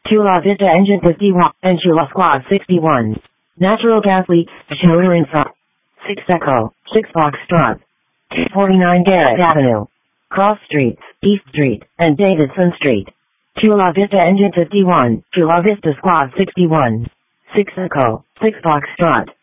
Chula Vista Engine 51 and Chula Squad 61. Natural gas leak, Chiller Infra. 6 Echo, 6 Foxtrot. 49 Garrett Avenue. Cross Streets, East Street, and Davidson Street. Chula Vista Engine 51, Chula Vista Squad 61. 6 Echo, 6 Foxtrot.